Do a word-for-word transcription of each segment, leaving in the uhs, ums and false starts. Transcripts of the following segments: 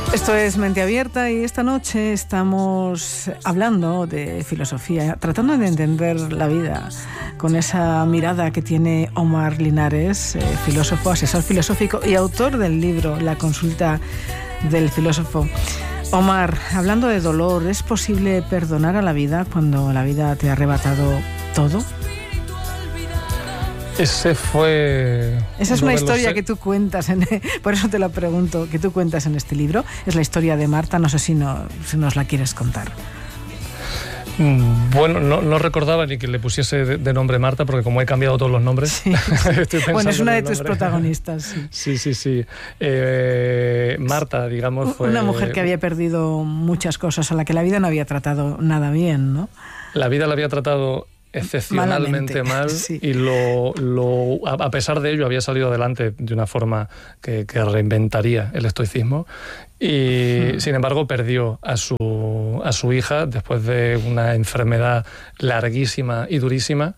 Esto es Mente Abierta y esta noche estamos hablando de filosofía, tratando de entender la vida con esa mirada que tiene Omar Linares, eh, filósofo, asesor filosófico y autor del libro La consulta del filósofo. Omar, hablando de dolor, ¿es posible perdonar a la vida cuando la vida te ha arrebatado todo? Ese fue... Esa es una historia que tú cuentas, en, por eso te la pregunto, que tú cuentas en este libro. Es la historia de Marta, no sé si, no, si nos la quieres contar. Bueno, no, no recordaba ni que le pusiese de, de nombre Marta, porque como he cambiado todos los nombres... Sí. Estoy bueno, es una de tus nombre. protagonistas. Sí, sí, sí. sí. Eh, Marta, digamos, fue... Una mujer que había perdido muchas cosas, a la que la vida no había tratado nada bien, ¿no? La vida la había tratado excepcionalmente Malamente, mal sí. y lo, lo, a pesar de ello había salido adelante de una forma que, que reinventaría el estoicismo y hmm. sin embargo perdió a su, a su hija después de una enfermedad larguísima y durísima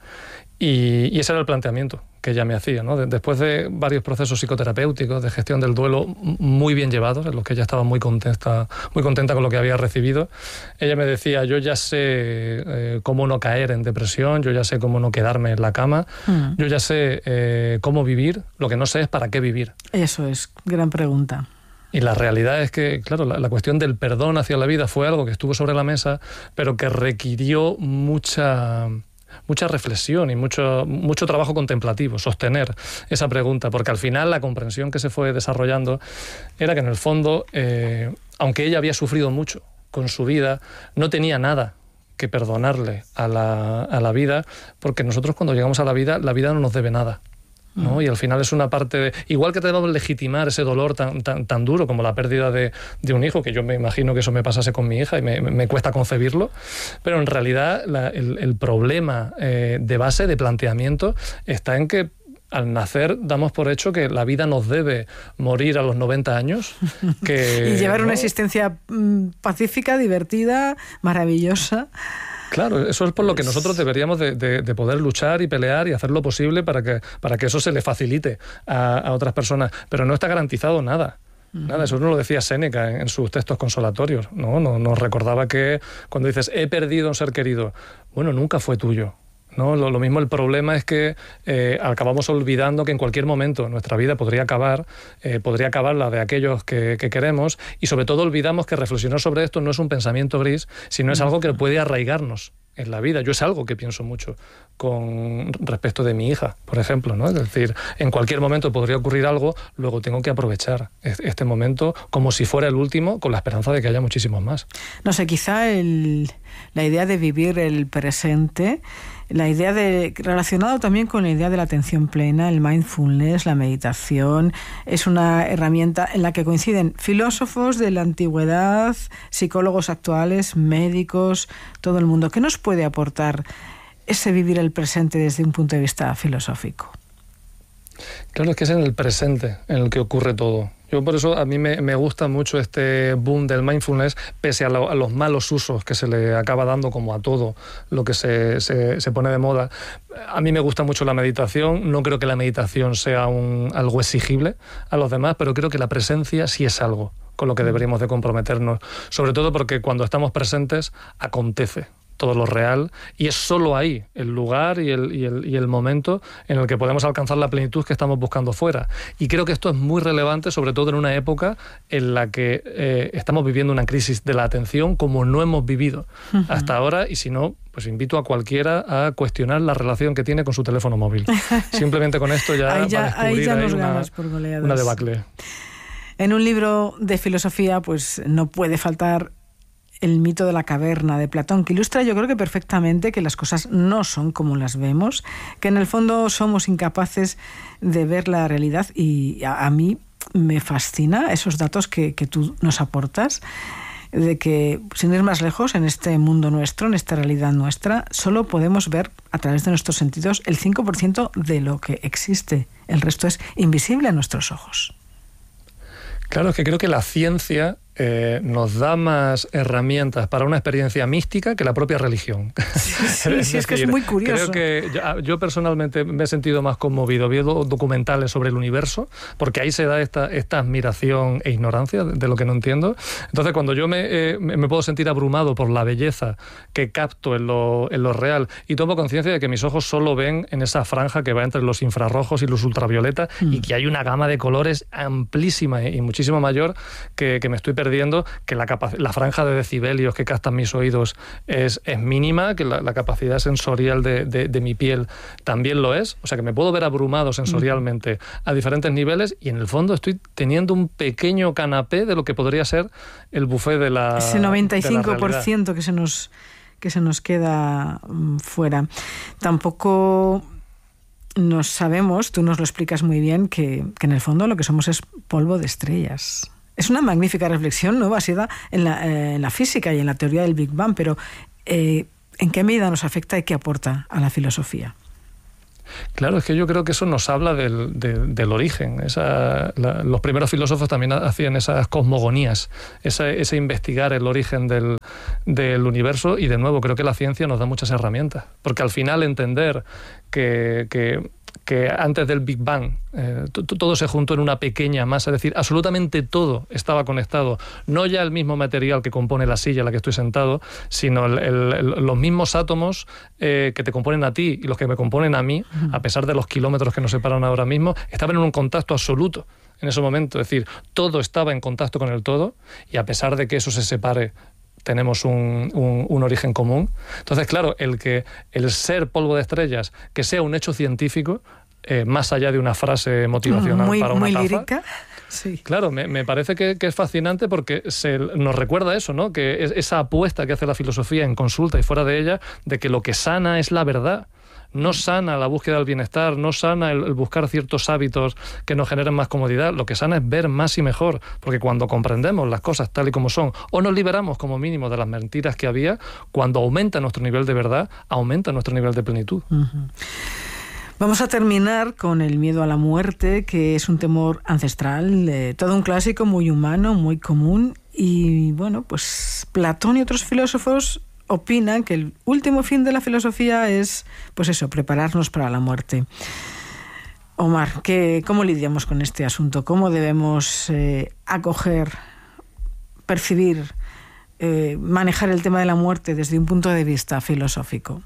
y, y ese era el planteamiento que ella me hacía, ¿no? Después de varios procesos psicoterapéuticos de gestión del duelo muy bien llevados, en los que ella estaba muy contenta, muy contenta con lo que había recibido, ella me decía, yo ya sé eh, cómo no caer en depresión, yo ya sé cómo no quedarme en la cama, mm. yo ya sé eh, cómo vivir, lo que no sé es para qué vivir. Eso es, gran pregunta. Y la realidad es que, claro, la, la cuestión del perdón hacia la vida fue algo que estuvo sobre la mesa, pero que requirió mucha... mucha reflexión y mucho, mucho trabajo contemplativo, sostener esa pregunta, porque al final la comprensión que se fue desarrollando era que en el fondo, eh, aunque ella había sufrido mucho con su vida, no tenía nada que perdonarle a la, a la vida, porque nosotros cuando llegamos a la vida, la vida no nos debe nada, ¿no? Y al final es una parte de... Igual que debemos legitimar ese dolor tan, tan, tan duro como la pérdida de, de un hijo, que yo me imagino que eso me pasase con mi hija y me, me cuesta concebirlo, pero en realidad la, el, el problema eh, de base, de planteamiento, está en que al nacer damos por hecho que la vida nos debe morir a los noventa años. Que, y llevar ¿no? una existencia mm, pacífica, divertida, maravillosa. Claro, eso es por lo que nosotros deberíamos de, de, de poder luchar y pelear y hacer lo posible para que, para que eso se le facilite a, a otras personas. Pero no está garantizado nada. Uh-huh. Nada, eso no lo decía Séneca en, en sus textos consolatorios, ¿no? No, nos recordaba que cuando dices, he perdido a un ser querido, bueno, nunca fue tuyo. ¿No? Lo, lo mismo el problema es que eh, acabamos olvidando que en cualquier momento nuestra vida podría acabar, eh, podría acabar la de aquellos que, que queremos y sobre todo olvidamos que reflexionar sobre esto no es un pensamiento gris, sino es algo que puede arraigarnos en la vida. Yo es algo que pienso mucho con respecto de mi hija, por ejemplo, ¿no? Es decir, en cualquier momento podría ocurrir algo, luego tengo que aprovechar este momento como si fuera el último, con la esperanza de que haya muchísimos más. No sé, quizá el, la idea de vivir el presente, la idea de, relacionado también con la idea de la atención plena, el mindfulness, la meditación, es una herramienta en la que coinciden filósofos de la antigüedad, psicólogos actuales, médicos, todo el mundo. ¿Qué nos puede aportar ese vivir el presente desde un punto de vista filosófico? Claro, es que es en el presente en el que ocurre todo. Yo por eso a mí me, me gusta mucho este boom del mindfulness, pese a, lo, a los malos usos que se le acaba dando como a todo lo que se, se, se pone de moda. A mí me gusta mucho la meditación, no creo que la meditación sea un, algo exigible a los demás, pero creo que la presencia sí es algo con lo que deberíamos de comprometernos, sobre todo porque cuando estamos presentes acontece todo lo real, y es solo ahí el lugar y el, y, el, y el momento en el que podemos alcanzar la plenitud que estamos buscando fuera. Y creo que esto es muy relevante, sobre todo en una época en la que eh, estamos viviendo una crisis de la atención como no hemos vivido uh-huh. hasta ahora, y si no, pues invito a cualquiera a cuestionar la relación que tiene con su teléfono móvil. Simplemente con esto ya, ahí ya va a descubrir ahí ya ahí nos una, ganas por goleadas. una debacle. En un libro de filosofía, pues no puede faltar el mito de la caverna de Platón, que ilustra yo creo que perfectamente que las cosas no son como las vemos, que en el fondo somos incapaces de ver la realidad, y a, a mí me fascina esos datos que, que tú nos aportas, de que, sin ir más lejos, en este mundo nuestro, en esta realidad nuestra, solo podemos ver a través de nuestros sentidos el cinco por ciento de lo que existe. El resto es invisible a nuestros ojos. Claro, es que creo que la ciencia Eh, nos da más herramientas para una experiencia mística que la propia religión. Sí, sí, es, sí, decir, es que es muy curioso. Creo que yo, yo personalmente me he sentido más conmovido viendo documentales sobre el universo, porque ahí se da esta, esta admiración e ignorancia de, de lo que no entiendo. Entonces, cuando yo me, eh, me puedo sentir abrumado por la belleza que capto en lo, en lo real y tomo conciencia de que mis ojos solo ven en esa franja que va entre los infrarrojos y los ultravioletas mm. y que hay una gama de colores amplísima y muchísimo mayor que, que me estoy perdiendo, que la, capac- la franja de decibelios que captan mis oídos es, es mínima, que la, la capacidad sensorial de, de, de mi piel también lo es, o sea que me puedo ver abrumado sensorialmente a diferentes niveles y en el fondo estoy teniendo un pequeño canapé de lo que podría ser el buffet de la ese noventa y cinco por ciento que se nos, que se nos queda um, fuera. Tampoco nos sabemos, tú nos lo explicas muy bien, que, que en el fondo lo que somos es polvo de estrellas. Es una magnífica reflexión, ¿no?, basada en la, eh, en la física y en la teoría del Big Bang, pero eh, ¿en qué medida nos afecta y qué aporta a la filosofía? Claro, es que yo creo que eso nos habla del, del, del origen. Esa, la, los primeros filósofos también hacían esas cosmogonías, ese, ese investigar el origen del, del universo y, de nuevo, creo que la ciencia nos da muchas herramientas, porque al final entender que... que que antes del Big Bang eh, t- todo se juntó en una pequeña masa, es decir, absolutamente todo estaba conectado, no ya el mismo material que compone la silla en la que estoy sentado, sino el, el, el, los mismos átomos eh, que te componen a ti y los que me componen a mí, uh-huh. a pesar de los kilómetros que nos separan ahora mismo, estaban en un contacto absoluto en ese momento, es decir, todo estaba en contacto con el todo y a pesar de que eso se separe, tenemos un, un, un origen común. Entonces, claro, el que el ser polvo de estrellas, que sea un hecho científico, eh, más allá de una frase motivacional muy, para una muy taza, lírica. Sí. Claro, me, me parece que, que es fascinante porque se nos recuerda eso, ¿no? Que es esa apuesta que hace la filosofía en consulta y fuera de ella, de que lo que sana es la verdad. No sana la búsqueda del bienestar, no sana el, el buscar ciertos hábitos que nos generen más comodidad. Lo que sana es ver más y mejor, porque cuando comprendemos las cosas tal y como son, o nos liberamos como mínimo de las mentiras que había, cuando aumenta nuestro nivel de verdad, aumenta nuestro nivel de plenitud. Uh-huh. Vamos a terminar con el miedo a la muerte, que es un temor ancestral, eh, todo un clásico muy humano, muy común. Y bueno, pues Platón y otros filósofos opinan que el último fin de la filosofía es, pues eso, prepararnos para la muerte. Omar, ¿qué, ¿cómo lidiamos con este asunto? ¿Cómo debemos eh, acoger, percibir, eh, manejar el tema de la muerte desde un punto de vista filosófico?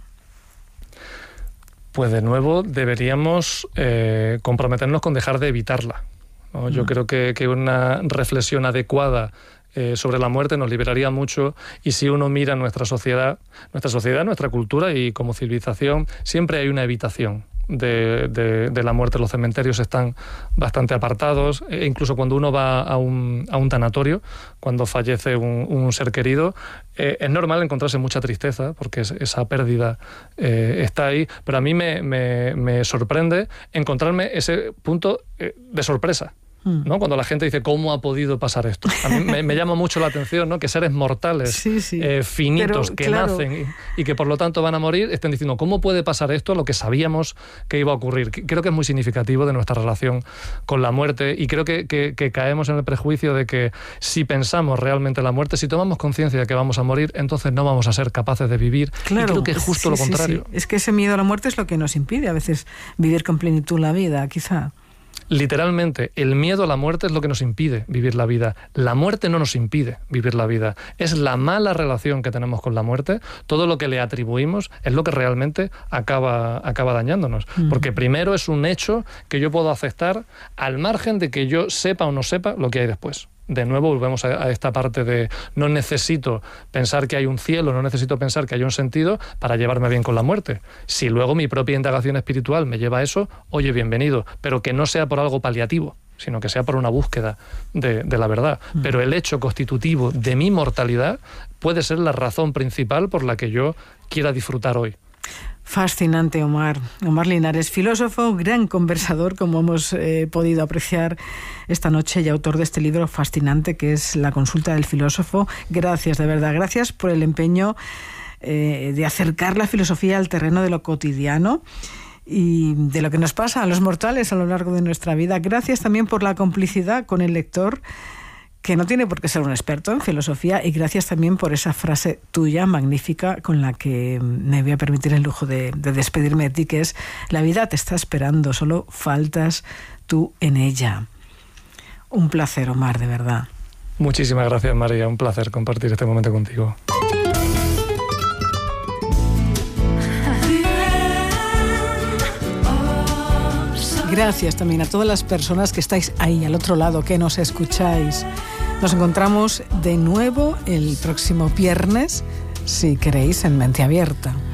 Pues de nuevo deberíamos eh, comprometernos con dejar de evitarla, ¿no? Yo mm. creo que, que una reflexión adecuada Eh, sobre la muerte nos liberaría mucho y si uno mira nuestra sociedad, nuestra sociedad, nuestra cultura y como civilización, siempre hay una evitación de, de, de la muerte. Los cementerios están bastante apartados e incluso cuando uno va a un, a un tanatorio, cuando fallece un, un ser querido, eh, es normal encontrarse mucha tristeza porque es, esa pérdida eh, está ahí, pero a mí me, me, me sorprende encontrarme ese punto eh, de sorpresa, ¿no? Cuando la gente dice, ¿cómo ha podido pasar esto? A mí me, me llama mucho la atención, ¿no? Que seres mortales, sí, sí. Eh, finitos, Pero, que claro. nacen y, y que por lo tanto van a morir, estén diciendo, ¿cómo puede pasar esto? Lo que sabíamos que iba a ocurrir. Creo que es muy significativo de nuestra relación con la muerte y creo que, que, que caemos en el prejuicio de que si pensamos realmente en la muerte, si tomamos conciencia de que vamos a morir, entonces no vamos a ser capaces de vivir. Claro. Y creo que es justo sí, lo contrario. Sí, sí. Es que ese miedo a la muerte es lo que nos impide a veces vivir con plenitud la vida, quizá. Literalmente, el miedo a la muerte es lo que nos impide vivir la vida. La muerte no nos impide vivir la vida. Es la mala relación que tenemos con la muerte. Todo lo que le atribuimos es lo que realmente acaba, acaba dañándonos. Mm. Porque primero es un hecho que yo puedo aceptar al margen de que yo sepa o no sepa lo que hay después. De nuevo volvemos a, a esta parte de no necesito pensar que hay un cielo, no necesito pensar que hay un sentido para llevarme bien con la muerte. Si luego mi propia indagación espiritual me lleva a eso, oye, bienvenido, pero que no sea por algo paliativo, sino que sea por una búsqueda de, de la verdad. Mm. Pero el hecho constitutivo de mi mortalidad puede ser la razón principal por la que yo quiera disfrutar hoy. Fascinante, Omar. Omar Linares, filósofo, gran conversador, como hemos eh, podido apreciar esta noche, y autor de este libro fascinante que es La consulta del filósofo. Gracias, de verdad. Gracias por el empeño eh, de acercar la filosofía al terreno de lo cotidiano y de lo que nos pasa a los mortales a lo largo de nuestra vida. Gracias también por la complicidad con el lector, que no tiene por qué ser un experto en filosofía, y gracias también por esa frase tuya magnífica con la que me voy a permitir el lujo de, de despedirme de ti, que es: la vida te está esperando, solo faltas tú en ella. Un placer, Omar, de verdad. Muchísimas gracias, María, un placer compartir este momento contigo. Gracias también a todas las personas que estáis ahí al otro lado, que nos escucháis. Nos encontramos de nuevo el próximo viernes, si queréis, en Mente Abierta.